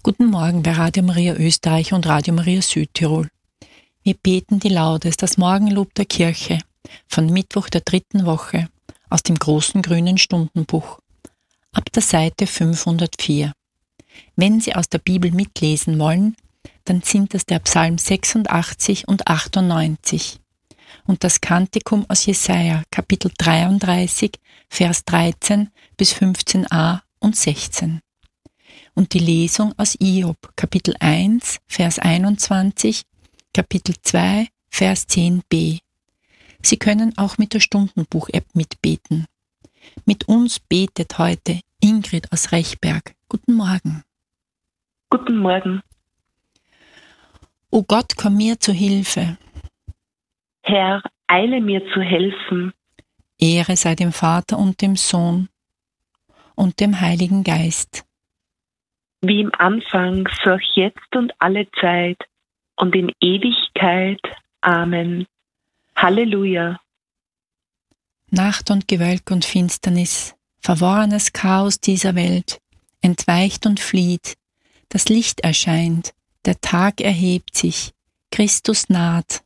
Guten Morgen bei Radio Maria Österreich und Radio Maria Südtirol. Wir beten die Laudes, das Morgenlob der Kirche, von Mittwoch der 3. Woche, aus dem großen grünen Stundenbuch, ab der Seite 504. Wenn Sie aus der Bibel mitlesen wollen, dann sind das der Psalm 86 und 98 und das Kantikum aus Jesaja, Kapitel 33, Vers 13 bis 15a und 16. Und die Lesung aus Hiob, Kapitel 1, Vers 21, Kapitel 2, Vers 10b. Sie können auch mit der Stundenbuch-App mitbeten. Mit uns betet heute Ingrid aus Rechberg. Guten Morgen. Guten Morgen. O Gott, komm mir zu Hilfe. Herr, eile mir zu helfen. Ehre sei dem Vater und dem Sohn und dem Heiligen Geist. Wie im Anfang, so auch jetzt und alle Zeit und in Ewigkeit. Amen. Halleluja. Nacht und Gewölk und Finsternis, verworrenes Chaos dieser Welt, entweicht und flieht, das Licht erscheint, der Tag erhebt sich, Christus naht.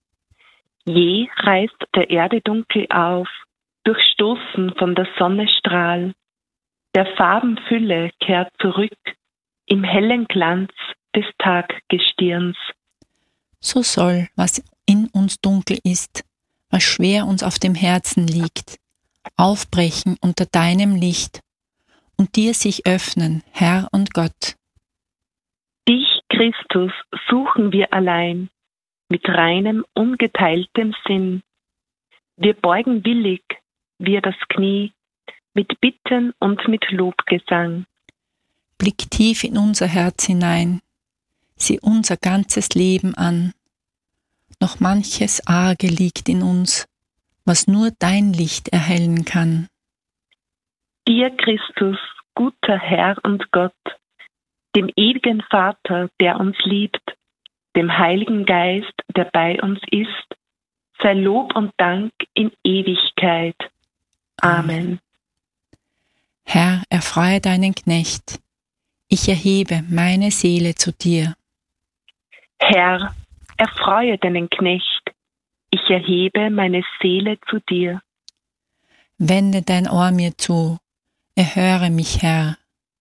Je reißt der Erde Dunkel auf, durchstoßen von der Sonne Strahl. Der Farben Fülle kehrt zurück, im hellen Glanz des Taggestirns. So soll, was in uns dunkel ist, was schwer uns auf dem Herzen liegt, aufbrechen unter deinem Licht und dir sich öffnen, Herr und Gott. Dich, Christus, suchen wir allein, mit reinem, ungeteiltem Sinn. Wir beugen willig, wir das Knie, mit Bitten und mit Lobgesang. Blick tief in unser Herz hinein, sieh unser ganzes Leben an. Noch manches Arge liegt in uns, was nur dein Licht erhellen kann. Dir, Christus, guter Herr und Gott, dem ewigen Vater, der uns liebt, dem Heiligen Geist, der bei uns ist, sei Lob und Dank in Ewigkeit. Amen. Herr, erfreue deinen Knecht, ich erhebe meine Seele zu dir. Herr, erfreue deinen Knecht, ich erhebe meine Seele zu dir. Wende dein Ohr mir zu, erhöre mich, Herr,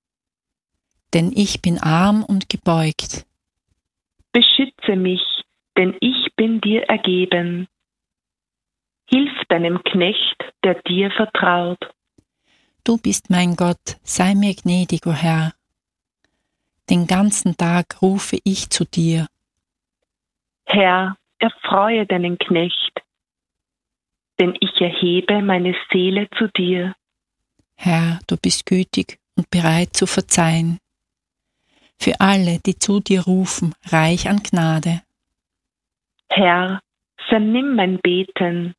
denn ich bin arm und gebeugt. Beschütze mich, denn ich bin dir ergeben. Hilf deinem Knecht, der dir vertraut. Du bist mein Gott, sei mir gnädig, o Herr. Den ganzen Tag rufe ich zu dir. Herr, erfreue deinen Knecht, denn ich erhebe meine Seele zu dir. Herr, du bist gütig und bereit zu verzeihen. Für alle, die zu dir rufen, reich an Gnade. Herr, vernimm mein Beten.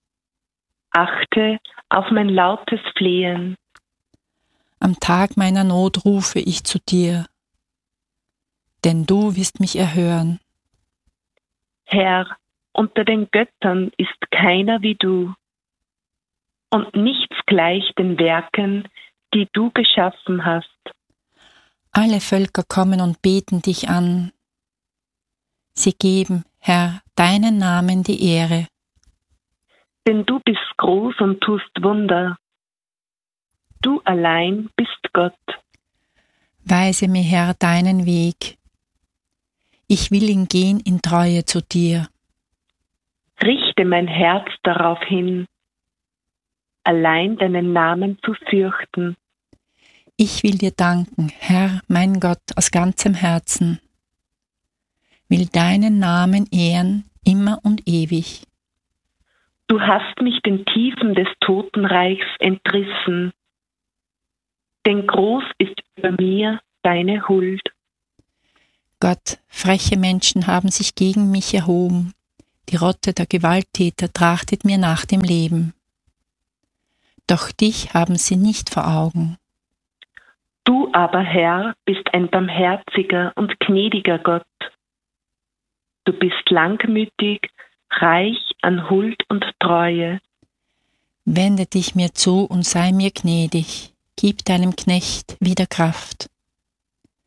Achte auf mein lautes Flehen. Am Tag meiner Not rufe ich zu dir, denn du wirst mich erhören. Herr, unter den Göttern ist keiner wie du, und nichts gleich den Werken, die du geschaffen hast. Alle Völker kommen und beten dich an. Sie geben, Herr, deinen Namen die Ehre. Denn du bist groß und tust Wunder. Du allein bist Gott. Weise mir, Herr, deinen Weg. Ich will ihn gehen in Treue zu dir. Richte mein Herz darauf hin, allein deinen Namen zu fürchten. Ich will dir danken, Herr, mein Gott, aus ganzem Herzen. Will deinen Namen ehren, immer und ewig. Du hast mich den Tiefen des Totenreichs entrissen, denn groß ist über mir deine Huld. Gott, freche Menschen haben sich gegen mich erhoben. Die Rotte der Gewalttäter trachtet mir nach dem Leben. Doch dich haben sie nicht vor Augen. Du aber, Herr, bist ein barmherziger und gnädiger Gott. Du bist langmütig, reich an Huld und Treue. Wende dich mir zu und sei mir gnädig, gib deinem Knecht wieder Kraft.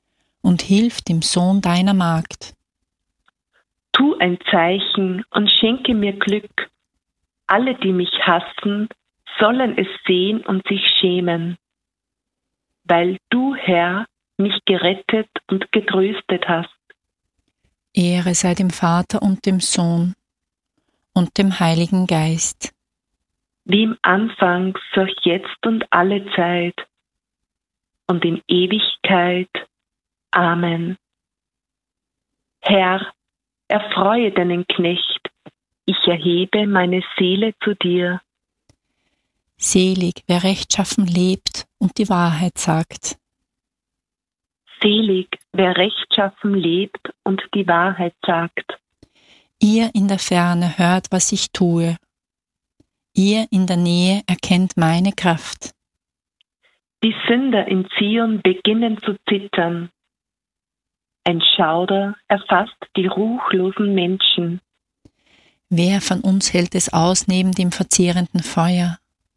und hilf dem Sohn deiner Magd. Tu ein Zeichen und schenke mir Glück. Alle, die mich hassen, sollen es sehen und sich schämen. Weil du, Herr, mich gerettet und getröstet hast. Ehre sei dem Vater und dem Sohn und dem Heiligen Geist. Wie im Anfang, so jetzt und alle Zeit und in Ewigkeit. Amen. Herr, erfreue deinen Knecht, ich erhebe meine Seele zu dir. Selig, wer rechtschaffen lebt und die Wahrheit sagt. Selig, wer rechtschaffen lebt und die Wahrheit sagt. Ihr in der Ferne hört, was ich tue. Ihr in der Nähe erkennt meine Kraft. Die Sünder in Zion beginnen zu zittern. Ein Schauder erfasst die ruchlosen Menschen. Wer von uns hält es aus neben dem verzehrenden Feuer?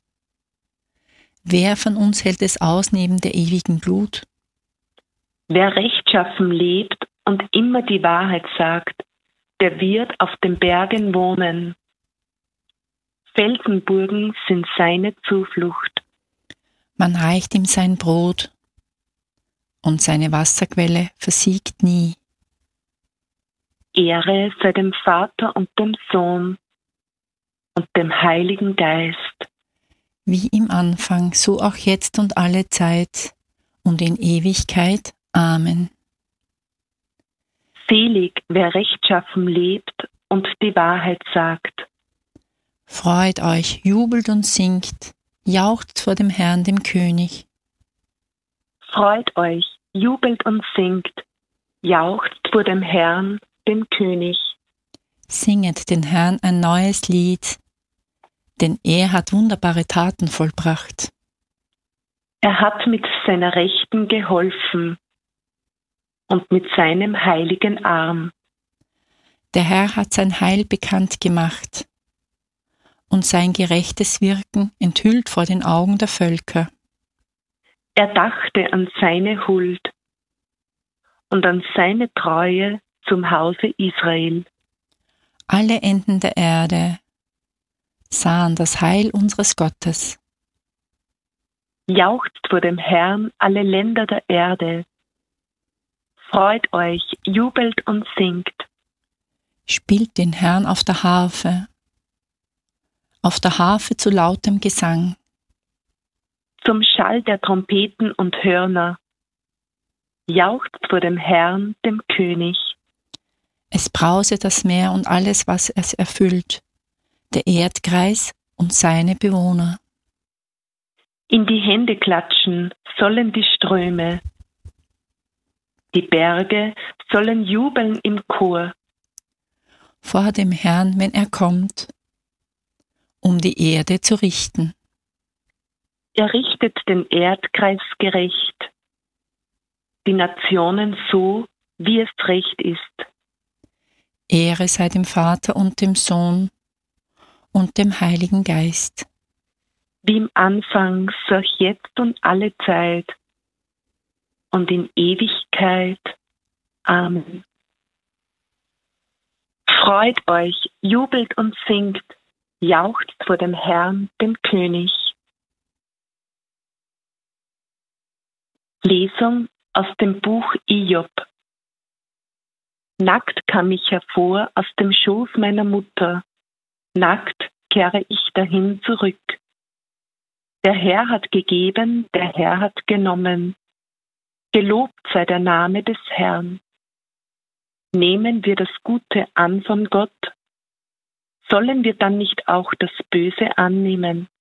Wer von uns hält es aus neben der ewigen Glut? Wer rechtschaffen lebt und immer die Wahrheit sagt, der wird auf den Bergen wohnen. Felsenburgen sind seine Zuflucht. Man reicht ihm sein Brot und seine Wasserquelle versiegt nie. Ehre sei dem Vater und dem Sohn und dem Heiligen Geist. Wie im Anfang, so auch jetzt und alle Zeit und in Ewigkeit. Amen. Selig, wer rechtschaffen lebt und die Wahrheit sagt. Freut euch, jubelt und singt, jauchzt vor dem Herrn, dem König. Freut euch, jubelt und singt, jauchzt vor dem Herrn, dem König. Singet den Herrn ein neues Lied, denn er hat wunderbare Taten vollbracht. Er hat mit seiner Rechten geholfen und mit seinem heiligen Arm. Der Herr hat sein Heil bekannt gemacht und sein gerechtes Wirken enthüllt vor den Augen der Völker. Er dachte an seine Huld und an seine Treue zum Hause Israel. Alle Enden der Erde sahen das Heil unseres Gottes. Jauchzt vor dem Herrn alle Länder der Erde. Freut euch, jubelt und singt. Spielt den Herrn auf der Harfe zu lautem Gesang. Zum Schall der Trompeten und Hörner. Jauchzt vor dem Herrn, dem König. Es brause das Meer und alles, was es erfüllt, der Erdkreis und seine Bewohner. In die Hände klatschen sollen die Ströme. Die Berge sollen jubeln im Chor. Vor dem Herrn, wenn er kommt, um die Erde zu richten. Er richtet den Erdkreis gerecht, die Nationen so, wie es recht ist. Ehre sei dem Vater und dem Sohn und dem Heiligen Geist. Wie im Anfang, so jetzt und alle Zeit und in Ewigkeit. Amen. Freut euch, jubelt und singt, jauchzt vor dem Herrn, dem König. Lesung aus dem Buch Hiob. Nackt kam ich hervor aus dem Schoß meiner Mutter, nackt kehre ich dahin zurück. Der Herr hat gegeben, der Herr hat genommen. Gelobt sei der Name des Herrn. Nehmen wir das Gute an von Gott? Sollen wir dann nicht auch das Böse annehmen?